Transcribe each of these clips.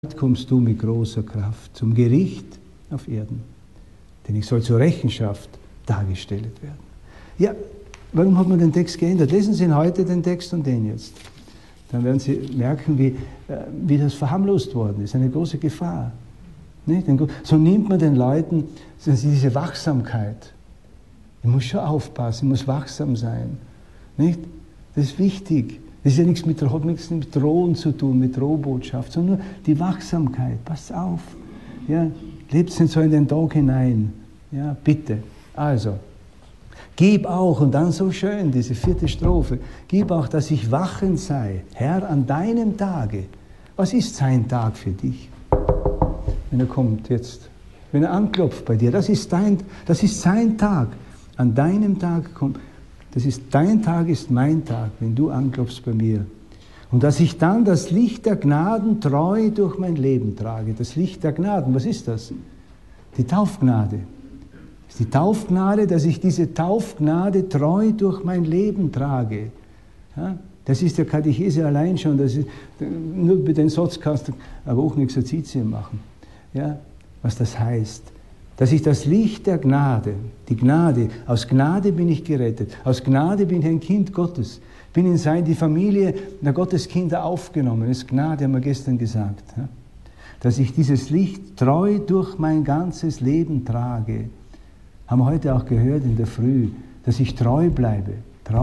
kommst du mit großer Kraft zum Gericht auf Erden, denn ich soll zur Rechenschaft dargestellt werden. Ja, warum hat man den Text geändert? Lesen Sie ihn heute, den Text, und den jetzt. Dann werden Sie merken, wie das verharmlost worden ist. Eine große Gefahr. Nicht? So nimmt man den Leuten diese Wachsamkeit. Ich muss schon aufpassen, ich muss wachsam sein. Nicht? Das ist wichtig. Das ist ja hat nichts mit Drohen zu tun, mit Drohbotschaft, sondern nur die Wachsamkeit. Passt auf. Ja? Lebt nicht so in den Tag hinein. Ja, bitte. Also, gib auch, und dann so schön, diese 4. Strophe, gib auch, dass ich wachend sei, Herr, an deinem Tage. Was ist sein Tag für dich? Wenn er kommt jetzt, wenn er anklopft bei dir, das ist sein Tag. An deinem Tag kommt, dein Tag ist mein Tag, wenn du anklopfst bei mir. Und dass ich dann das Licht der Gnaden treu durch mein Leben trage. Das Licht der Gnaden, was ist das? Die Taufgnade. Das ist die Taufgnade, dass ich diese Taufgnade treu durch mein Leben trage. Ja? Das ist der Katechese allein schon. Das ist, nur über den Satz kannst du eine Woche Exerzitien machen. Ja? Was das heißt. Dass ich das Licht der Gnade, die Gnade, aus Gnade bin ich gerettet, aus Gnade bin ich ein Kind Gottes, bin in die Familie der Gotteskinder aufgenommen, das ist Gnade, haben wir gestern gesagt. Ja? Dass ich dieses Licht treu durch mein ganzes Leben trage, haben wir heute auch gehört in der Früh, dass ich treu bleibe,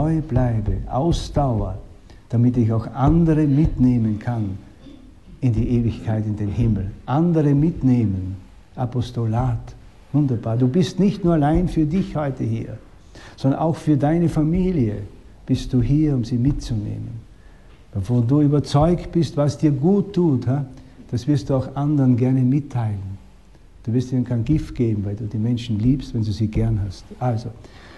Ausdauer, damit ich auch andere mitnehmen kann in die Ewigkeit, in den Himmel. Andere mitnehmen, Apostolat. Wunderbar. Du bist nicht nur allein für dich heute hier, sondern auch für deine Familie bist du hier, um sie mitzunehmen. Wo du überzeugt bist, was dir gut tut, das wirst du auch anderen gerne mitteilen. Du wirst ihnen kein Gift geben, weil du die Menschen liebst, wenn du sie gern hast. Also,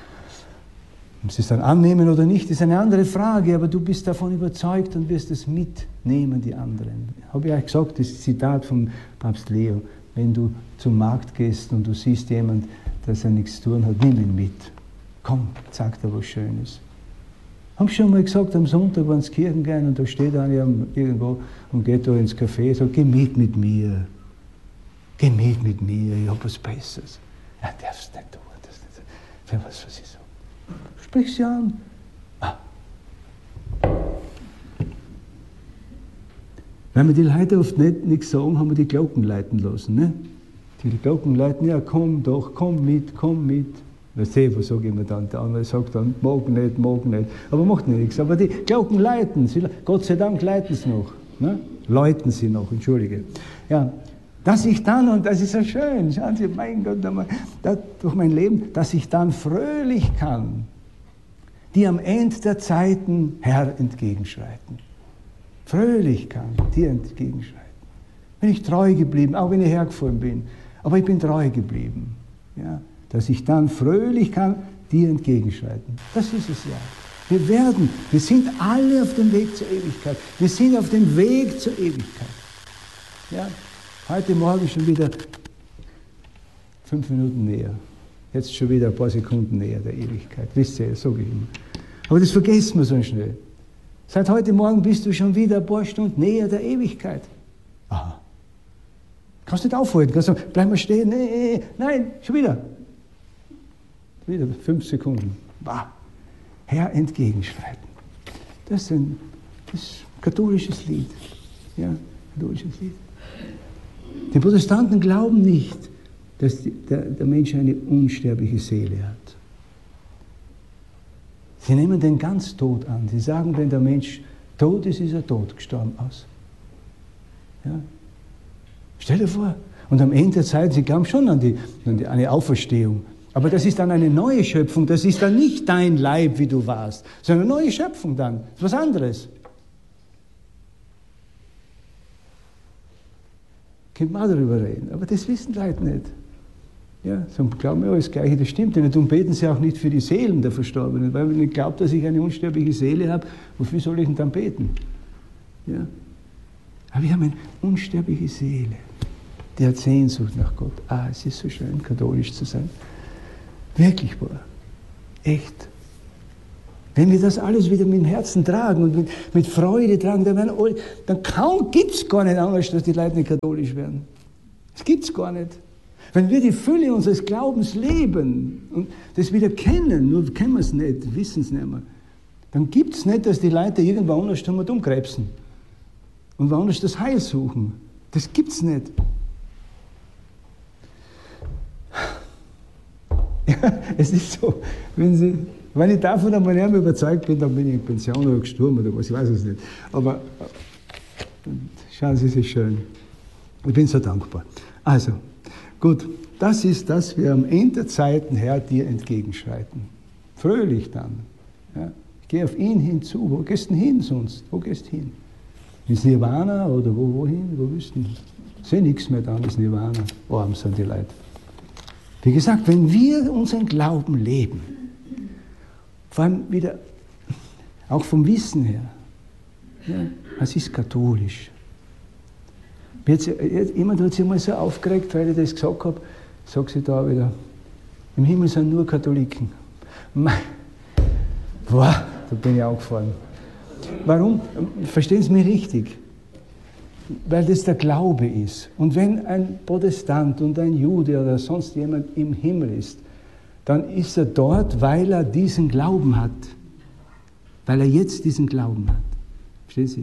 ob sie es dann annehmen oder nicht, ist eine andere Frage, aber du bist davon überzeugt und wirst es mitnehmen, die anderen. Habe ich euch gesagt, das Zitat von Papst Leo. Wenn du zum Markt gehst und du siehst jemand, dass er nichts zu tun hat, nimm ihn mit. Komm, sagt er was Schönes. Hab ich schon mal gesagt, am Sonntag, wenn sie Kirchen gehen und da steht einer irgendwo und geht da ins Café, sagt, geh mit mir. Geh mit mir, ich hab was Besseres. Ja, darfst nicht tun. Für was ich so. Sprich sie an. Wenn wir die Leute oft nichts sagen, haben wir die Glocken läuten lassen. Ne? Die Glocken läuten, ja, komm doch, komm mit. Weißt du, was sage ich mir dann? Der andere sagt dann, mag nicht. Aber macht nichts. Aber die Glocken läuten. Gott sei Dank läuten sie noch. Ne? Läuten sie noch, entschuldige. Ja, dass ich dann, und das ist so schön, schauen Sie, mein Gott, durch mein Leben, dass ich dann fröhlich kann, die am Ende der Zeiten Herr entgegenschreiten. Fröhlich kann dir entgegenschreiten. Bin ich treu geblieben, auch wenn ich hergefallen bin. Aber ich bin treu geblieben. Ja? Dass ich dann fröhlich kann dir entgegenschreiten. Das ist es ja. Wir sind alle auf dem Weg zur Ewigkeit. Wir sind auf dem Weg zur Ewigkeit. Ja? Heute Morgen schon wieder 5 Minuten näher. Jetzt schon wieder ein paar Sekunden näher der Ewigkeit. Wisst ihr, sage ich immer. Aber das vergessen wir so schnell. Seit heute Morgen bist du schon wieder ein paar Stunden näher der Ewigkeit. Aha. Kannst nicht aufhalten, kannst sagen, bleib mal stehen, nein, schon wieder. Wieder 5 Sekunden. Bah. Herr entgegenschreiten. Das ist ein katholisches Lied. Ja, katholisches Lied. Die Protestanten glauben nicht, dass der Mensch eine unsterbliche Seele hat. Sie nehmen den ganz tot an. Sie sagen, wenn der Mensch tot ist, ist er tot, gestorben aus. Ja? Stell dir vor. Und am Ende der Zeit, sie glauben schon an eine Auferstehung. Aber das ist dann eine neue Schöpfung. Das ist dann nicht dein Leib, wie du warst, sondern eine neue Schöpfung dann. Das ist was anderes. Könnte man auch darüber reden. Aber das wissen Leute nicht. Ja, so glauben wir alles Gleiche, das stimmt ja nicht. Und beten sie auch nicht für die Seelen der Verstorbenen, weil wenn ich glaube, dass ich eine unsterbliche Seele habe, wofür soll ich denn dann beten? Ja. Aber wir haben eine unsterbliche Seele, die hat Sehnsucht nach Gott. Es ist so schön, katholisch zu sein. Wirklich wahr. Echt. Wenn wir das alles wieder mit dem Herzen tragen und mit Freude tragen, dann kaum gibt es gar nicht anders, dass die Leute nicht katholisch werden. Das gibt es gar nicht. Wenn wir die Fülle unseres Glaubens leben und das wieder kennen, nur kennen wir es nicht, wissen es nicht mehr, dann gibt es nicht, dass die Leute irgendwo anders umkrebsen und woanders das Heil suchen. Das gibt es nicht. Ja, es ist so, wenn ich davon einmal nicht mehr überzeugt bin, dann bin ich in Pension oder gestorben oder was, ich weiß es nicht. Aber schauen Sie, es ist schön. Ich bin so dankbar. Also, gut, das ist, dass wir am Ende der Zeiten, Herr, dir entgegenschreiten. Fröhlich dann. Ja. Ich gehe auf ihn hinzu. Wo gehst du hin sonst? Wo gehst du hin? Ins Nirvana oder wohin? Wo bist du? Ich sehe nichts mehr da, ins Nirvana. Arm sind die Leute. Wie gesagt, wenn wir unseren Glauben leben, vor allem wieder, auch vom Wissen her, ja, es ist katholisch. Jemand hat sich mal so aufgeregt, weil ich das gesagt habe, sage ich da wieder, im Himmel sind nur Katholiken. Boah, da bin ich aufgefallen. Warum? Verstehen Sie mich richtig? Weil das der Glaube ist. Und wenn ein Protestant und ein Jude oder sonst jemand im Himmel ist, dann ist er dort, weil er diesen Glauben hat. Weil er jetzt diesen Glauben hat. Verstehen Sie?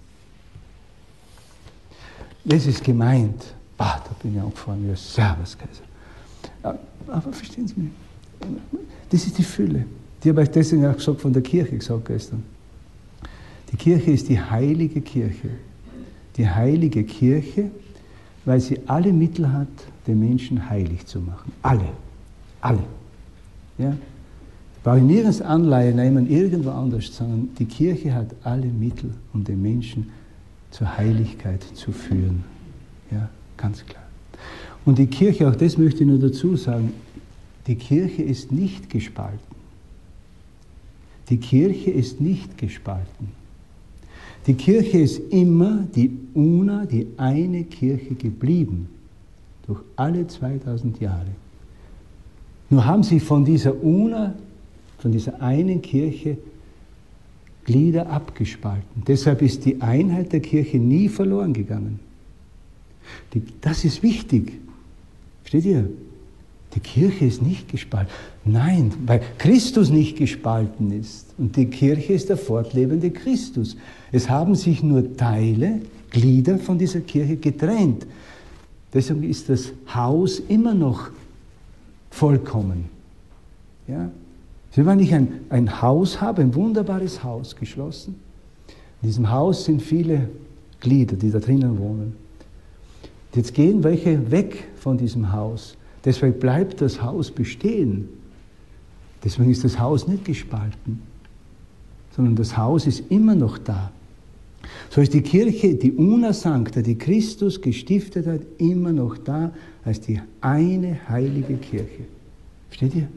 Das ist gemeint. Da bin ich aufgefallen. Ja, Servus, Kaiser. Aber verstehen Sie mich? Das ist die Fülle. Die habe ich deswegen auch gesagt, von der Kirche gesagt gestern. Die Kirche ist die heilige Kirche. Die heilige Kirche, weil sie alle Mittel hat, den Menschen heilig zu machen. Alle. Alle. Ja? Ich brauche nirgends Anleihe nehmen, irgendwo anders, sondern die Kirche hat alle Mittel, um den Menschen zur Heiligkeit zu führen. Ja, ganz klar. Und die Kirche, auch das möchte ich nur dazu sagen, die Kirche ist nicht gespalten. Die Kirche ist nicht gespalten. Die Kirche ist immer die Una, die eine Kirche geblieben, durch alle 2000 Jahre. Nur haben sie von dieser Una, von dieser einen Kirche, Glieder abgespalten. Deshalb ist die Einheit der Kirche nie verloren gegangen. Das ist wichtig. Versteht ihr? Die Kirche ist nicht gespalten. Nein, weil Christus nicht gespalten ist. Und die Kirche ist der fortlebende Christus. Es haben sich nur Teile, Glieder von dieser Kirche getrennt. Deswegen ist das Haus immer noch vollkommen. Ja? Wenn ich ein Haus habe, ein wunderbares Haus geschlossen, in diesem Haus sind viele Glieder, die da drinnen wohnen. Jetzt gehen welche weg von diesem Haus. Deswegen bleibt das Haus bestehen. Deswegen ist das Haus nicht gespalten, sondern das Haus ist immer noch da. So ist die Kirche, die Una Sancta, die Christus gestiftet hat, immer noch da als die eine heilige Kirche. Versteht ihr?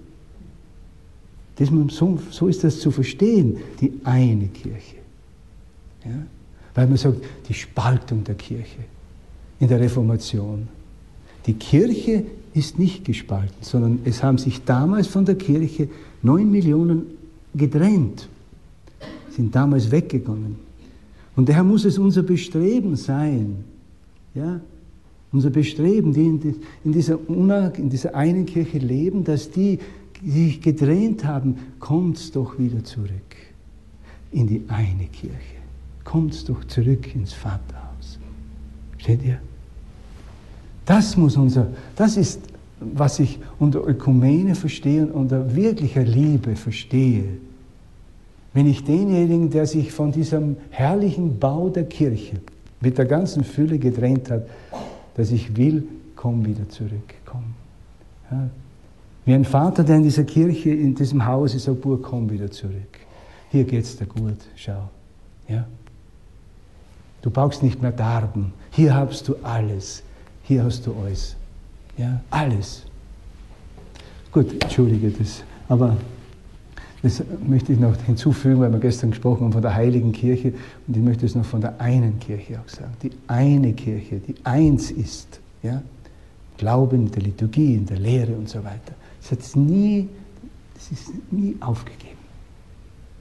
So ist das zu verstehen, die eine Kirche. Ja? Weil man sagt, die Spaltung der Kirche in der Reformation. Die Kirche ist nicht gespalten, sondern es haben sich damals von der Kirche 9 Millionen getrennt, sind damals weggegangen. Und daher muss es unser Bestreben sein, ja? Unser Bestreben, die in dieser einen Kirche leben, dass die sich getrennt haben, kommt's doch wieder zurück in die eine Kirche. Kommt's doch zurück ins Vaterhaus. Steht ihr? Das ist, was ich unter Ökumene verstehe und unter wirklicher Liebe verstehe. Wenn ich denjenigen, der sich von diesem herrlichen Bau der Kirche mit der ganzen Fülle getrennt hat, dass ich will, komm wieder zurück, komm. Ja. Wie ein Vater, der in dieser Kirche, in diesem Haus ist, sagt, Bub, komm wieder zurück. Hier geht's dir gut, schau. Ja? Du brauchst nicht mehr darben. Hier hast du alles. Hier hast du alles. Ja? Alles. Gut, entschuldige das. Aber das möchte ich noch hinzufügen, weil wir gestern gesprochen haben von der heiligen Kirche. Und ich möchte es noch von der einen Kirche auch sagen. Die eine Kirche, die eins ist. Ja? Glauben, in der Liturgie, in der Lehre und so weiter. Das ist nie aufgegeben.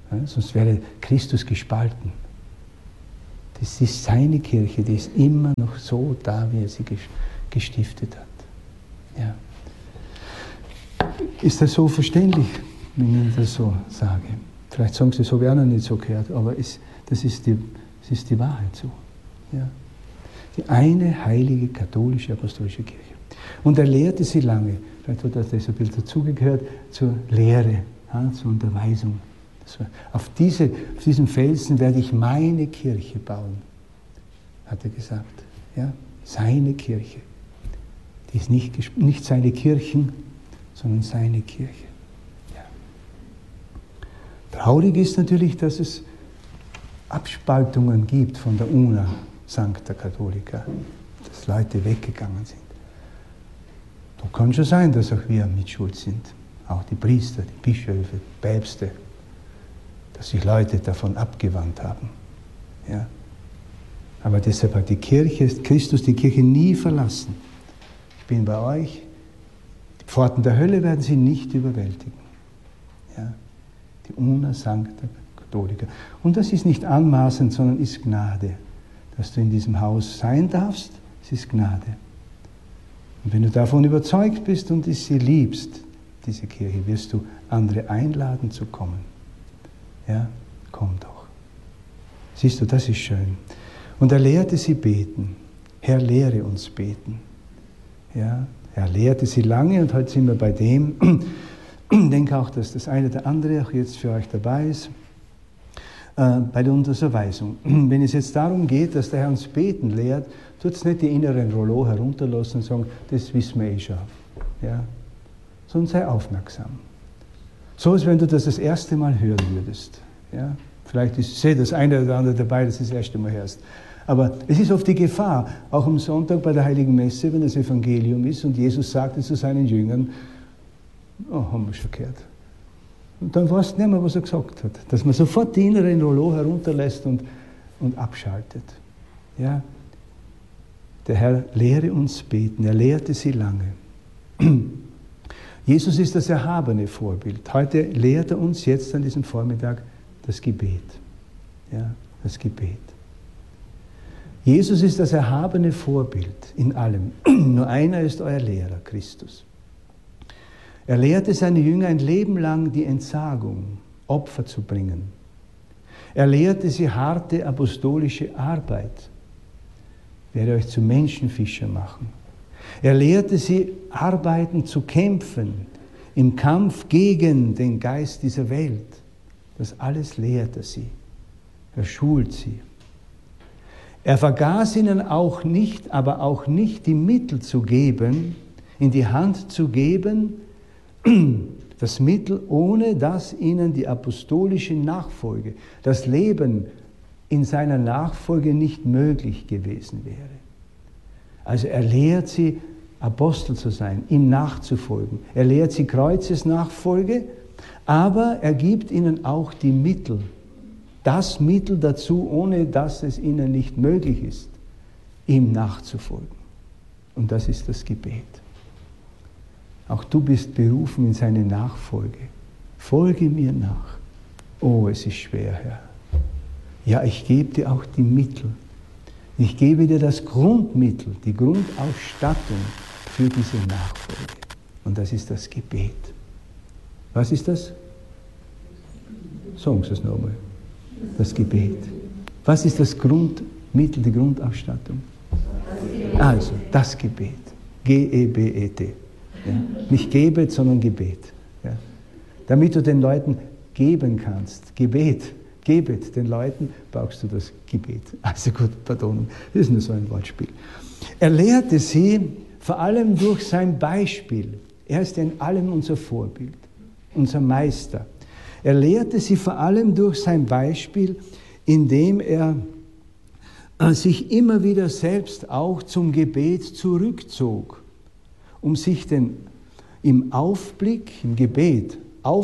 Ja, sonst wäre Christus gespalten. Das ist seine Kirche, die ist immer noch so da, wie er sie gestiftet hat. Ja. Ist das so verständlich, wenn ich das so sage? Vielleicht sagen Sie, das habe ich auch noch nicht so gehört, aber das ist die Wahrheit so. Ja. Die eine heilige katholische apostolische Kirche. Und er lehrte sie lange, vielleicht hat das ein bisschen dazugehört, zur Lehre, ja, zur Unterweisung. Auf diesem Felsen werde ich meine Kirche bauen, hat er gesagt. Ja, seine Kirche. Die ist nicht seine Kirchen, sondern seine Kirche. Ja. Traurig ist natürlich, dass es Abspaltungen gibt von der Una Sancta Catholica, dass Leute weggegangen sind. Da kann schon sein, dass auch wir mit schuld sind. Auch die Priester, die Bischöfe, die Päpste, dass sich Leute davon abgewandt haben. Ja. Aber deshalb hat Christus die Kirche nie verlassen. Ich bin bei euch. Die Pforten der Hölle werden sie nicht überwältigen. Ja. Die Una Sancta Catholica. Und das ist nicht anmaßend, sondern ist Gnade. Dass du in diesem Haus sein darfst, es ist Gnade. Und wenn du davon überzeugt bist und sie liebst, diese Kirche, wirst du andere einladen zu kommen. Ja, komm doch. Siehst du, das ist schön. Und er lehrte sie beten. Herr, lehre uns beten. Ja, er lehrte sie lange und heute sind wir bei dem. Ich denke auch, dass das eine oder andere auch jetzt für euch dabei ist. Bei der Unterweisung. Wenn es jetzt darum geht, dass der Herr uns beten lehrt, tut es nicht die inneren Rollo herunterlassen und sagen, das wissen wir eh schon. Ja? Sondern sei aufmerksam. So, als wenn du das erste Mal hören würdest. Ja? Vielleicht ist das eine oder andere dabei, das das erste Mal hörst. Aber es ist oft die Gefahr, auch am Sonntag bei der Heiligen Messe, wenn das Evangelium ist und Jesus sagte zu seinen Jüngern, oh, haben wir schon gehört. Und dann weißt du nicht mehr, was er gesagt hat. Dass man sofort die inneren Rollo herunterlässt und abschaltet. Ja? Der Herr lehre uns beten. Er lehrte sie lange. Jesus ist das erhabene Vorbild. Heute lehrt er uns jetzt an diesem Vormittag das Gebet. Ja, das Gebet. Jesus ist das erhabene Vorbild in allem. Nur einer ist euer Lehrer, Christus. Er lehrte seine Jünger ein Leben lang die Entsagung, Opfer zu bringen. Er lehrte sie harte apostolische Arbeit. Ich werde euch zu Menschenfischer machen. Er lehrte sie, arbeiten zu kämpfen, im Kampf gegen den Geist dieser Welt. Das alles lehrt er sie. Er schult sie. Er vergaß ihnen auch nicht, aber auch nicht die Mittel zu geben, in die Hand zu geben, das Mittel, ohne dass ihnen die apostolische Nachfolge, das Leben in seiner Nachfolge nicht möglich gewesen wäre. Also er lehrt sie, Apostel zu sein, ihm nachzufolgen. Er lehrt sie Kreuzesnachfolge, aber er gibt ihnen auch die Mittel, das Mittel dazu, ohne dass es ihnen nicht möglich ist, ihm nachzufolgen. Und das ist das Gebet. Auch du bist berufen in seine Nachfolge. Folge mir nach. Oh, es ist schwer, Herr. Ja, ich gebe dir auch die Mittel. Ich gebe dir das Grundmittel, die Grundausstattung für diese Nachfolge. Und das ist das Gebet. Was ist das? Sagen Sie es nochmal. Das Gebet. Was ist das Grundmittel, die Grundausstattung? Also, das Gebet. G-E-B-E-T. Ja. Nicht Gebet, sondern Gebet. Ja. Damit du den Leuten geben kannst. Gebet. Gebet den Leuten, brauchst du das Gebet. Also gut, pardon, das ist nur so ein Wortspiel. Er lehrte sie vor allem durch sein Beispiel. Er ist in allem unser Vorbild, unser Meister. Er lehrte sie vor allem durch sein Beispiel, indem er sich immer wieder selbst auch zum Gebet zurückzog, um sich im Aufblick, im Gebet,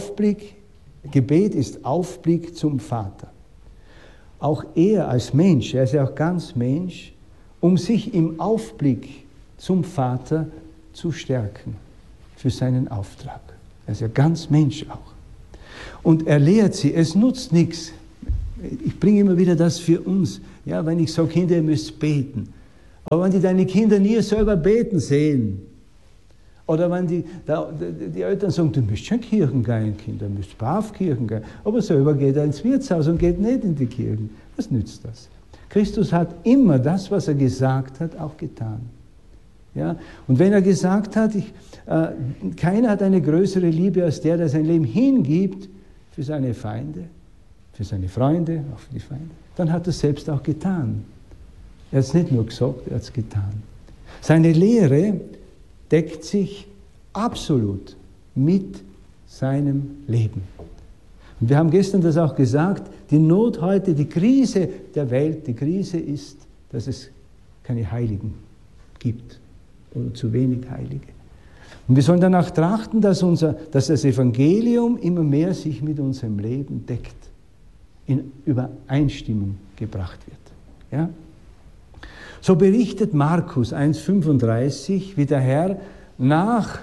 Gebet ist Aufblick zum Vater. Auch er als Mensch, er ist ja auch ganz Mensch, um sich im Aufblick zum Vater zu stärken für seinen Auftrag. Er ist ja ganz Mensch auch. Und er lehrt sie, es nutzt nichts. Ich bringe immer wieder das für uns. Ja, wenn ich sage, Kinder, ihr müsst beten. Aber wenn die deine Kinder nie selber beten sehen, oder wenn die Eltern sagen, du müsst schon Kirchen gehen, Kinder, du müsst brav Kirchen gehen, aber selber geht er ins Wirtshaus und geht nicht in die Kirchen. Was nützt das? Christus hat immer das, was er gesagt hat, auch getan. Ja? Und wenn er gesagt hat, keiner hat eine größere Liebe als der sein Leben hingibt für seine Feinde, für seine Freunde, auch für die Feinde, dann hat er es selbst auch getan. Er hat es nicht nur gesagt, er hat es getan. Seine Lehre deckt sich absolut mit seinem Leben. Und wir haben gestern das auch gesagt, die Not heute, die Krise der Welt, die Krise ist, dass es keine Heiligen gibt oder zu wenig Heilige. Und wir sollen danach trachten, dass das Evangelium immer mehr sich mit unserem Leben deckt, in Übereinstimmung gebracht wird. Ja? So berichtet Markus 1,35, wie der Herr nach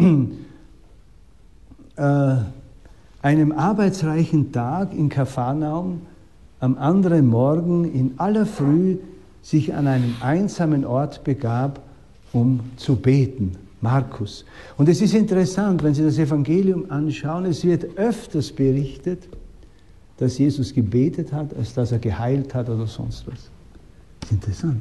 einem arbeitsreichen Tag in Kapharnaum am anderen Morgen in aller Früh sich an einen einsamen Ort begab, um zu beten. Markus. Und es ist interessant, wenn Sie das Evangelium anschauen, es wird öfters berichtet, dass Jesus gebetet hat, als dass er geheilt hat oder sonst was. Das ist interessant.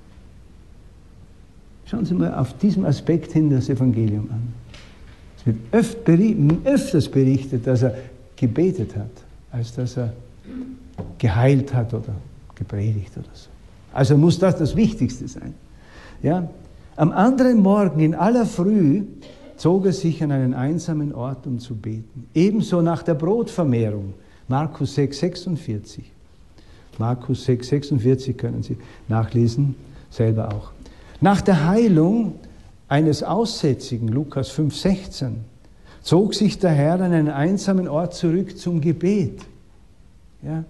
Schauen Sie mal auf diesem Aspekt hin das Evangelium an. Es wird öfters berichtet, dass er gebetet hat, als dass er geheilt hat oder gepredigt oder so. Also muss das Wichtigste sein. Ja? Am anderen Morgen in aller Früh zog er sich an einen einsamen Ort, um zu beten. Ebenso nach der Brotvermehrung. Markus 6,46. Markus 6,46 können Sie nachlesen, selber auch. Nach der Heilung eines Aussätzigen, Lukas 5,16, zog sich der Herr an einen einsamen Ort zurück zum Gebet. Ja?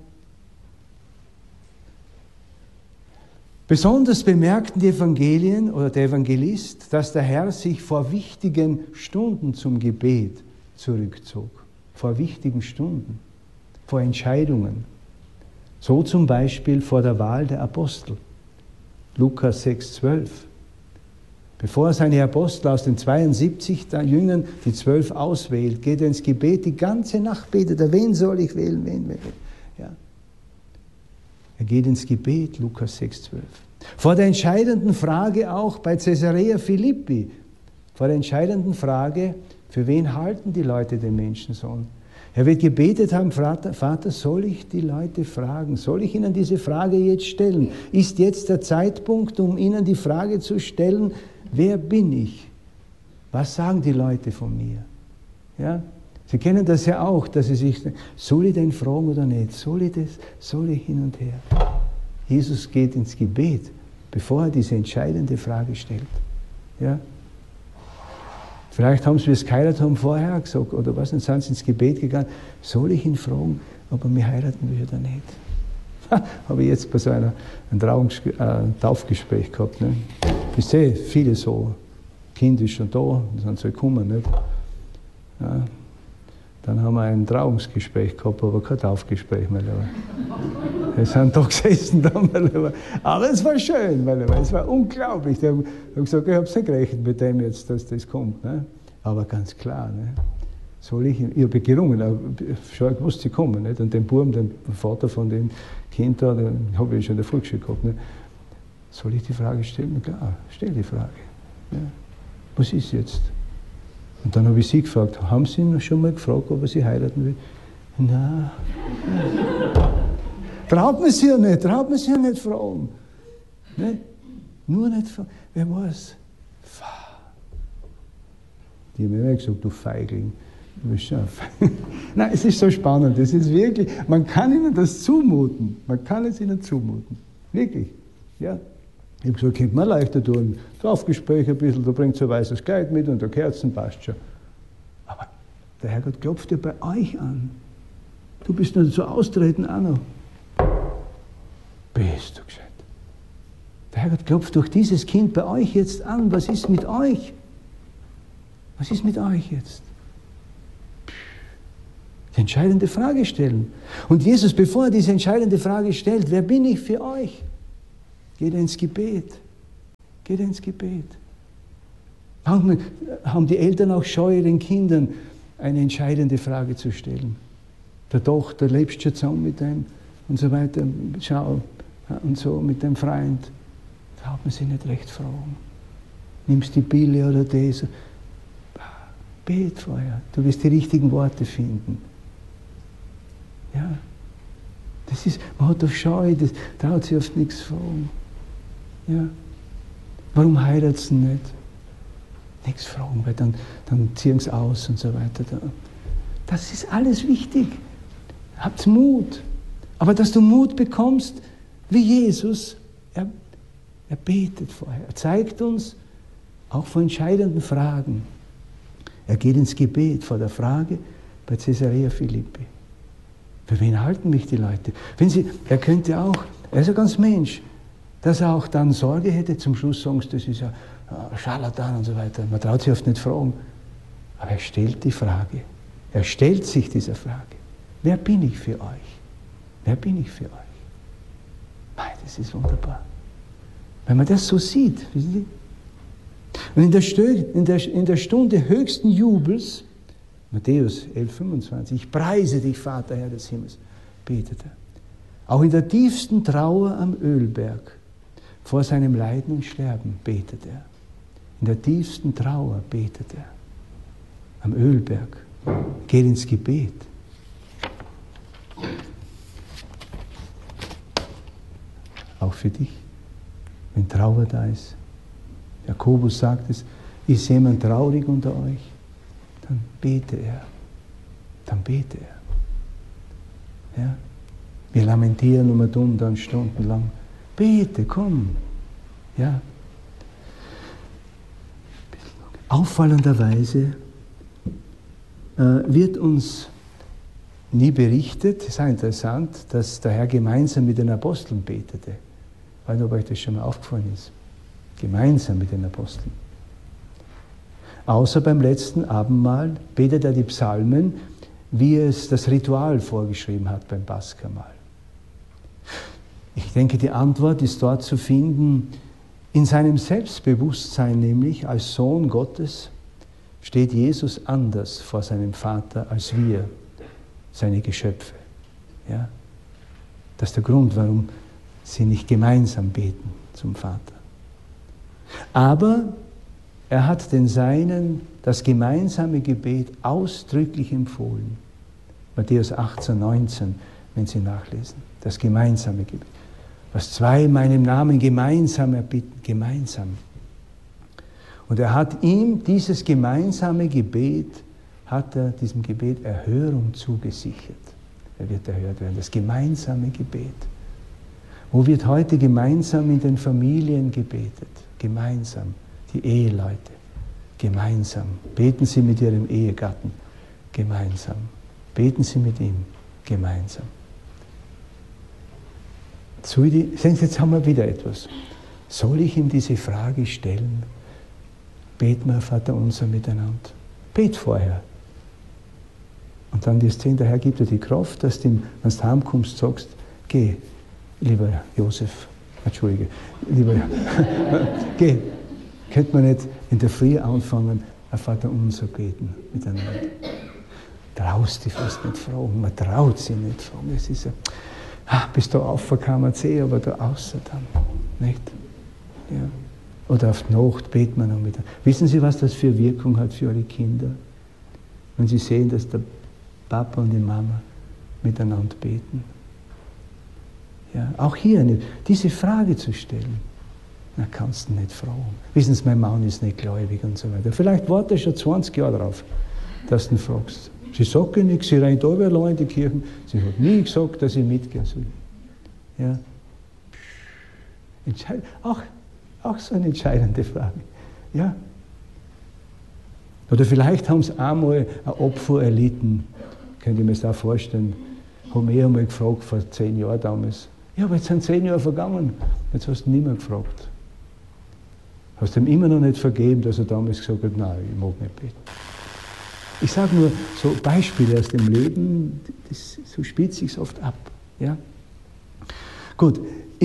Besonders bemerkten die Evangelien oder der Evangelist, dass der Herr sich vor wichtigen Stunden zum Gebet zurückzog. Vor wichtigen Stunden, vor Entscheidungen. So zum Beispiel vor der Wahl der Apostel. Lukas 6,12. Bevor er seine Apostel aus den 72 Jüngern, die 12 auswählt, geht er ins Gebet, die ganze Nacht betet er, wen soll ich wählen, wen. Ja. Er geht ins Gebet, Lukas 6,12. Vor der entscheidenden Frage auch bei Caesarea Philippi, vor der entscheidenden Frage, für wen halten die Leute den Menschensohn? Er wird gebetet haben, Vater, soll ich die Leute fragen? Soll ich ihnen diese Frage jetzt stellen? Ist jetzt der Zeitpunkt, um ihnen die Frage zu stellen, wer bin ich? Was sagen die Leute von mir? Ja? Sie kennen das ja auch, dass sie sich, soll ich den fragen oder nicht? Soll ich das? Soll ich hin und her? Jesus geht ins Gebet, bevor er diese entscheidende Frage stellt. Ja? Vielleicht haben sie es geheiratet haben vorher gesagt, oder was, dann sind sie ins Gebet gegangen. Soll ich ihn fragen, ob er mich heiraten will oder nicht? Habe ich jetzt bei so einem Taufgespräch gehabt. Ne? Ich sehe viele so, Kind ist schon da, sind so gekommen. Nicht? Ja. Dann haben wir ein Trauungsgespräch gehabt, aber kein Taufgespräch mehr. Wir sind da gesessen. Aber es war schön, es war unglaublich. Ich habe gesagt, ich habe es nicht gerechnet mit dem jetzt, dass das kommt. Ne? Aber ganz klar, ne? Soll ich habe gerungen, schon gewusst, sie kommen. Nicht? Und den Buben, den Vater von dem Kind da, den habe ich schon in der Volksschule gehabt. Ne? Soll ich die Frage stellen? Klar, stell die Frage. Ja? Was ist jetzt? Und dann habe ich sie gefragt, haben Sie ihn schon mal gefragt, ob er sie heiraten will? Nein. Traut man sich ja nicht fragen. Ne? Nur nicht fragen. Wer weiß? Die haben immer gesagt, du Feigling. Du bist schon ein Feigling. Nein, es ist so spannend. Es ist wirklich, man kann ihnen das zumuten. Man kann es ihnen zumuten. Wirklich. Ja. Ich habe gesagt, könnte man leichter tun. Draufgespräch ein bisschen, da bringt so ein weißes Kleid mit und der Kerzen passt schon. Aber der Herrgott klopft ja bei euch an. Du bist nur zu austreten auch noch. Bist du gescheit. Der Herrgott klopft durch dieses Kind bei euch jetzt an. Was ist mit euch? Was ist mit euch jetzt? Die entscheidende Frage stellen. Und Jesus, bevor er diese entscheidende Frage stellt, wer bin ich für euch? Geht er ins Gebet. Geht er ins Gebet. Haben die Eltern auch Scheu, ihren Kindern eine entscheidende Frage zu stellen? Der Tochter, lebst du schon zusammen mit dem? Und so weiter. Schau, und so mit dem Freund. Da hat man sich nicht recht fragen. Nimmst die Pille oder das? Bet vorher. Du wirst die richtigen Worte finden. Ja. Das ist, man hat doch Scheu, das traut sich oft nichts fragen. Ja. Warum heiratet sie nicht? Nichts fragen, weil dann ziehen sie aus und so weiter. Das ist alles wichtig. Habt Mut. Aber dass du Mut bekommst, wie Jesus, er betet vorher. Er zeigt uns auch vor entscheidenden Fragen. Er geht ins Gebet vor der Frage bei Caesarea Philippi. Für wen halten mich die Leute? Er könnte auch, er ist ja ganz Mensch, dass er auch dann Sorge hätte, zum Schluss sagen sie, das ist ja Scharlatan und so weiter. Man traut sich oft nicht fragen. Aber er stellt die Frage. Er stellt sich dieser Frage. Wer bin ich für euch? Wer bin ich für euch? Mei, das ist wunderbar. Wenn man das so sieht, wissen Sie? Und in der Stunde höchsten Jubels, Matthäus 11,25, ich preise dich, Vater, Herr des Himmels, betet er. Auch in der tiefsten Trauer am Ölberg, vor seinem Leiden und Sterben, betet er. In der tiefsten Trauer betet er. Am Ölberg. Geht ins Gebet. Auch für dich, wenn Trauer da ist. Jakobus sagt es, ist jemand traurig unter euch? Dann bete er. Dann bete er. Ja? Wir lamentieren um und um dann stundenlang. Bete, komm. Ja. Auffallenderweise wird uns nie berichtet, es ist auch interessant, dass der Herr gemeinsam mit den Aposteln betete. Ich weiß nicht, ob euch das schon mal aufgefallen ist. Gemeinsam mit den Aposteln. Außer beim letzten Abendmahl betet er die Psalmen, wie es das Ritual vorgeschrieben hat beim Paschamahl. Ich denke, die Antwort ist dort zu finden, in seinem Selbstbewusstsein nämlich, als Sohn Gottes, steht Jesus anders vor seinem Vater als wir, seine Geschöpfe. Ja? Das ist der Grund, warum sie nicht gemeinsam beten zum Vater. Aber er hat den Seinen das gemeinsame Gebet ausdrücklich empfohlen. Matthäus 18, 19, wenn Sie nachlesen. Das gemeinsame Gebet. Was zwei in meinem Namen gemeinsam erbitten, gemeinsam. Und er hat ihm dieses gemeinsame Gebet, diesem Gebet Erhörung zugesichert. Er wird erhört werden, das gemeinsame Gebet. Wo wird heute gemeinsam in den Familien gebetet? Gemeinsam. Die Eheleute. Gemeinsam. Beten Sie mit Ihrem Ehegatten. Gemeinsam. Beten Sie mit ihm. Gemeinsam. Sehen Sie, jetzt haben wir wieder etwas. Soll ich ihm diese Frage stellen? Beten wir, Vater unser, miteinander. Bet vorher. Und dann wirst du sehen, der Herr gibt dir die Kraft, dass du, wenn du heimkommst, sagst, geh, lieber Josef, entschuldige, geh. Könnte man nicht in der Früh anfangen, ein Vater unser beten miteinander? Traust dich fast nicht fragen, man traut sich nicht fragen. Es ist bis da rauf kann man sehen, aber da außer dann, nicht? Ja. Oder auf die Nacht beten wir noch miteinander. Wissen Sie, was das für Wirkung hat für eure Kinder? Wenn sie sehen, dass der Papa und die Mama miteinander beten. Ja, auch hier diese Frage zu stellen. Na, kannst du nicht fragen. Wissen Sie, mein Mann ist nicht gläubig und so weiter. Vielleicht wartet er schon 20 Jahre darauf, dass du ihn fragst. Sie sagt ja nichts, sie rennt überall in die Kirchen. Sie hat nie gesagt, dass ich mitgehen soll. Ja. Auch so eine entscheidende Frage. Ja. Oder vielleicht haben sie einmal ein Opfer erlitten. Könnt ihr mir das auch vorstellen? Haben wir einmal gefragt, vor 10 Jahren damals. Ja, aber jetzt sind 10 Jahre vergangen. Jetzt hast du ihn nicht mehr gefragt. Hast ihm immer noch nicht vergeben, dass er damals gesagt hat, nein, ich mag nicht beten. Ich sage nur so Beispiele aus dem Leben, so spielt sich oft ab. Ja? Gut,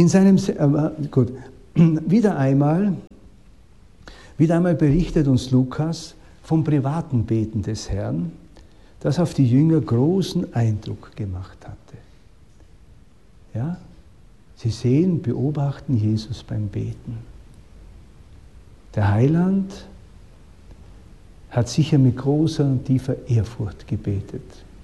wieder einmal berichtet uns Lukas vom privaten Beten des Herrn, das auf die Jünger großen Eindruck gemacht hatte. Ja? Sie sehen, beobachten Jesus beim Beten. Der Heiland hat sicher mit großer und tiefer Ehrfurcht gebetet.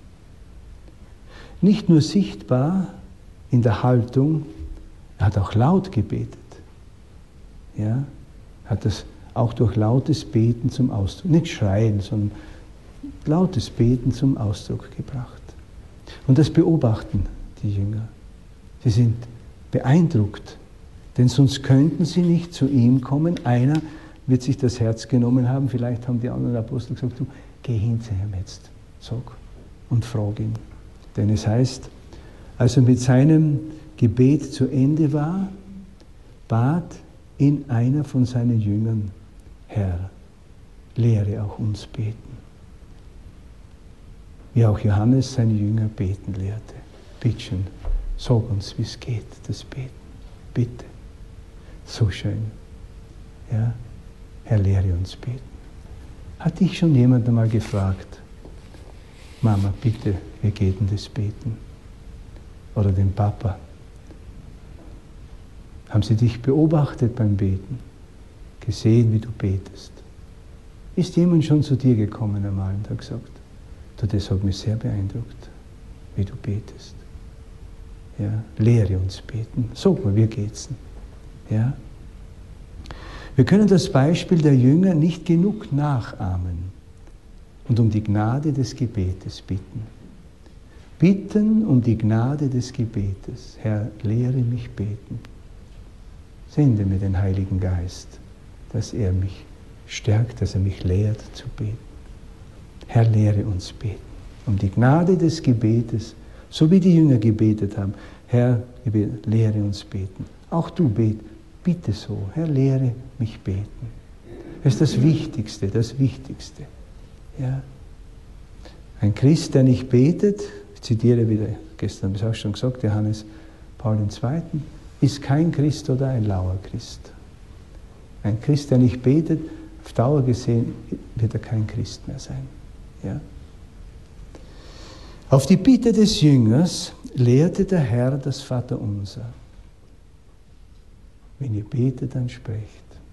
Nicht nur sichtbar in der Haltung, er hat auch laut gebetet. Ja? Hat das auch durch lautes Beten zum Ausdruck, nicht schreien, sondern lautes Beten zum Ausdruck gebracht. Und das beobachten die Jünger. Sie sind beeindruckt, denn sonst könnten sie nicht zu ihm kommen. Einer wird sich das Herz genommen haben, vielleicht haben die anderen Apostel gesagt, du, geh hin zu ihm jetzt, sag und frag ihn. Denn es heißt, als er mit seinem Gebet zu Ende war, bat ihn einer von seinen Jüngern, Herr, lehre auch uns beten. Wie auch Johannes seine Jünger beten lehrte. Bitte schön, sag uns, wie es geht, das Beten. Bitte. So schön. Ja? Herr, lehre uns beten. Hat dich schon jemand einmal gefragt, Mama, bitte, wie geht denn das Beten? Oder den Papa? Haben sie dich beobachtet beim Beten? Gesehen, wie du betest? Ist jemand schon zu dir gekommen einmal und hat gesagt, du, das hat mich sehr beeindruckt, wie du betest. Ja, lehre uns beten. Sag mal, wie geht's denn? Ja? Wir können das Beispiel der Jünger nicht genug nachahmen und um die Gnade des Gebetes bitten. Bitten um die Gnade des Gebetes. Herr, lehre mich beten. Sende mir den Heiligen Geist, dass er mich stärkt, dass er mich lehrt zu beten. Herr, lehre uns beten. Um die Gnade des Gebetes, so wie die Jünger gebetet haben. Herr, lehre uns beten. Auch du bet, bitte so. Herr, lehre mich beten. Das ist das Wichtigste, das Wichtigste. Ja. Ein Christ, der nicht betet, ich zitiere wieder, gestern habe ich es auch schon gesagt, Johannes Paul II., ist kein Christ oder ein lauer Christ. Ein Christ, der nicht betet, auf Dauer gesehen, wird er kein Christ mehr sein. Ja? Auf die Bitte des Jüngers lehrte der Herr das Vaterunser. Wenn ihr betet, dann sprecht.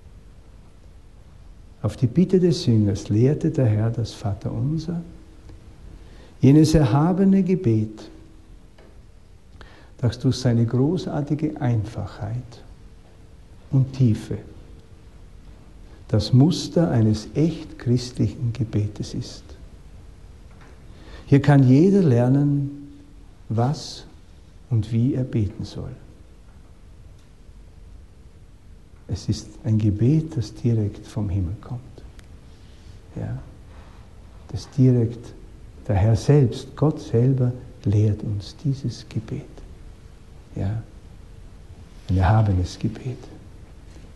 Auf die Bitte des Jüngers lehrte der Herr das Vaterunser, jenes erhabene Gebet, das durch seine großartige Einfachheit und Tiefe das Muster eines echt christlichen Gebetes ist. Hier kann jeder lernen, was und wie er beten soll. Es ist ein Gebet, das direkt vom Himmel kommt. Ja? Das direkt, der Herr selbst, Gott selber, lehrt uns dieses Gebet. Ja? Ein erhabenes Gebet.